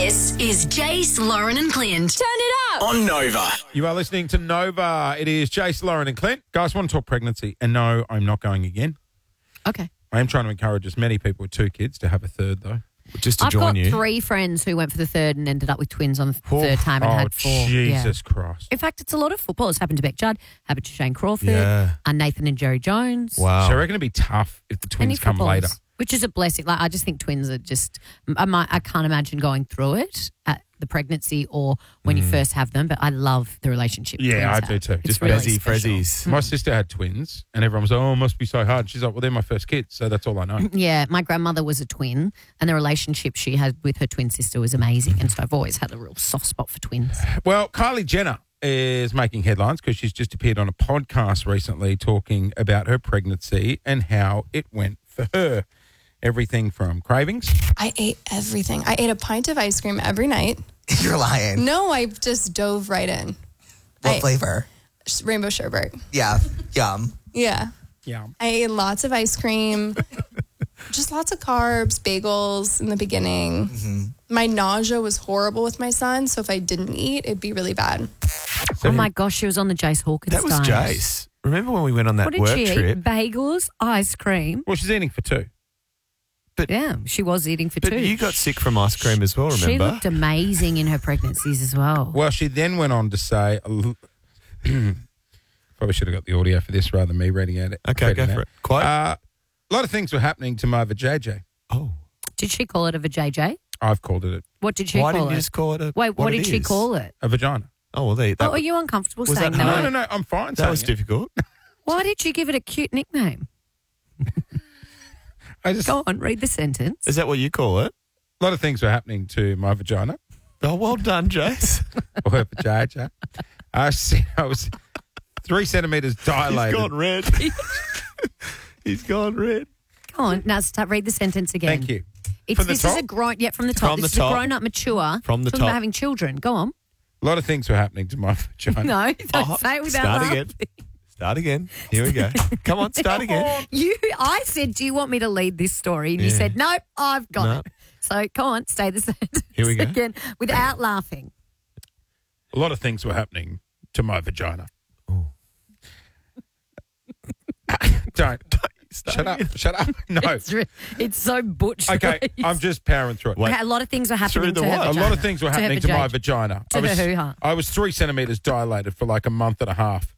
This is Jace, Lauren and Clint. Turn it up. On Nova. You are listening to Nova. It is Jace, Lauren and Clint. Guys, want to talk pregnancy? And no, I'm not going again. Okay. I am trying to encourage as many people with 2 kids to have a third, though. Just to I've join got you. 3 friends who went for the third and ended up with twins on the third time and had 4. Jesus Yeah. Christ. In fact, it's a lot of football. It's happened to Beck Judd, happened to Shane Crawford, Yeah. Nathan and Jerry Jones. Wow. So I reckon it'd be tough if the Many twins come footballers, later. which is a blessing. Like I just think twins are just. I can't imagine going through it at the pregnancy or when you first have them. But I love the relationship. Yeah, I twins do have. too. It's Just really Frezzy, special. Frezzies. My sister had twins, and everyone was like, oh, it must be so hard. She's like, well, they're my first kids, so that's all I know. Yeah, my grandmother was a twin, and the relationship she had with her twin sister was amazing. And so I've always had a real soft spot for twins. Well, Kylie Jenner is making headlines because she's just appeared on a podcast recently talking about her pregnancy and how it went for her. Everything from cravings. I ate everything. I ate a pint of ice cream every night. You're lying. No, I just dove right in. What flavor? Rainbow sherbet. Yeah. Yum. Yeah. Yeah. I ate lots of ice cream, just lots of carbs, bagels in the beginning. Mm-hmm. My nausea was horrible with my son, so if I didn't eat, it'd be really bad. Oh my gosh, she was on the Jace Hawkins. That was diet. Jace. Remember when we went on that What did work she trip? eat? Bagels, ice cream. Well, she's eating for 2. Yeah, she was eating for But 2. you got sick from ice cream as well, She remember? looked amazing in her pregnancies as well. Well, she then went on to say, probably should have got the audio for this rather than me reading it. Okay, go for it. Quote. A lot of things were happening to my vajayjay. Oh. Did she call it a vajayjay? I've called it What did she Why call didn't it? you just call it a Wait, what did she is? call it? a vagina. Oh, well, there. Oh, are you uncomfortable was saying that that? hard? No, I'm fine That saying was it. difficult. Why did you give it a cute nickname? I just, Go on, read the sentence. Is that what you call it? a lot of things were happening to my vagina Oh, well done, Jace. or her vajayjay. I was 3 centimetres dilated. He's gone red. He's gone red. Go on, now read the sentence again. Thank you. It's, From the this is top? a grown, yeah, from the top. From This the is a top. grown-up, mature. From the talking about top. having children. Go on. A lot of things were happening to my vagina. No, don't say it without Start laughing. again. Start again. Here we go. Come on, start again. I said, do you want me to lead this story? And you Yeah. said, nope, I've got No. it. So come on, stay the sentence Here we go. again without laughing. A lot of things were happening to my vagina. Oh. Don't. Shut up. Shut up. No. It's so butch. Okay, Louise. I'm just powering through it. Wait. Okay, a lot of things were happening Through to the her what? A vagina. lot of things were happening to my vagina. To her hoo-ha. I was 3 centimetres dilated for like a month and a half.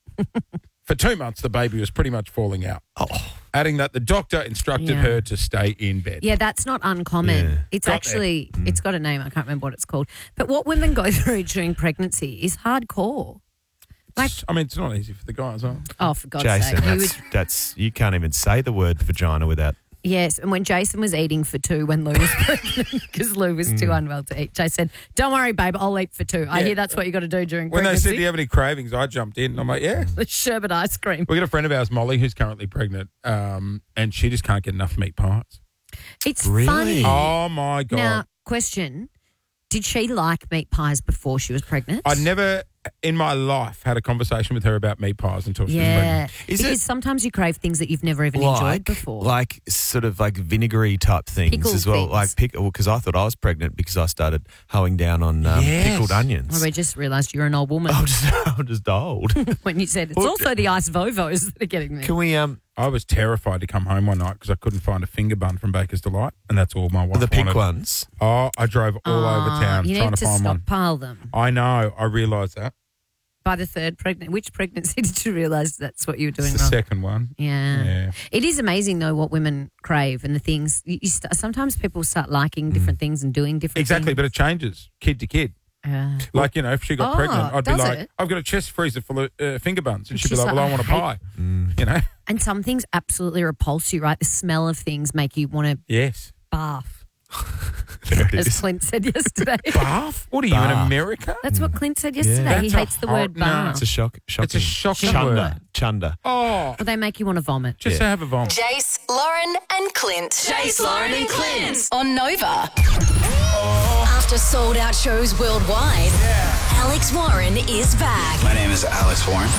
For 2 months, the baby was pretty much falling out. Adding that the doctor instructed Yeah. her to stay in bed. Yeah, that's not uncommon. Yeah. It's Got actually, it's got a name. I can't remember what it's called. But what women go through during pregnancy is hardcore. Like, I mean, it's not easy for the guys, huh? oh, for God's Jason, sake. that's you can't even say the word vagina without. Yes, and when Jason was eating for 2 when Lou was pregnant, because Lou was too unwell to eat, Jason said, don't worry, babe, I'll eat for 2. I Yeah. hear that's what you got to do during When they pregnancy. said, do you have any cravings? I jumped in. And I'm like, yeah. The sherbet ice cream. We got a friend of ours, Molly, who's currently pregnant, and she just can't get enough meat pies. It's Really? funny. Oh, my God. Now, question, did she like meat pies before she was pregnant? I never in my life had a conversation with her about meat pies until she was Yeah, pregnant. Is because it- sometimes you crave things that you've never even enjoyed before. Like sort of like vinegary type things Pickled as well. things. Like because I thought I was pregnant because I started hoeing down on Yes. pickled onions. Well, we just realised you're an old woman I'm just old. when you said it's Well, also the ice Vovos that are getting there. Can we I was terrified to come home one night because I couldn't find a finger bun from Baker's Delight, and that's all my wife the pink wanted. ones? Oh, I drove all over town You trying need to to find one. stockpile them. I know. I realised that. By the third pregnant, which pregnancy did you realise that's what you were doing It's the wrong? second one. Yeah. Yeah. It is amazing, though, what women crave and the things. Sometimes people start liking different things and doing different Exactly, things. but it changes kid to kid. Like, you know, if she got Oh, pregnant, I'd be does like, it? I've got a chest freezer full of finger buns. And she'd be She's like, well, like, I want a I pie. You know? And some things absolutely repulse you, right? The smell of things make you want to Yes. barf, There it as is. Clint said yesterday. Bath? What are you, in Bath. America? That's what Clint said yesterday. He That's a hates the hor- word no. barf. It's a shocking. It's a shocking Chunder. word. Chunder. Oh, Well, they make you want to vomit. just to have a vomit. Jace, Lauren and Clint. Jace, Lauren and Clint. On Nova. After sold out shows worldwide, Alex Warren is back. My name is Alex Warren.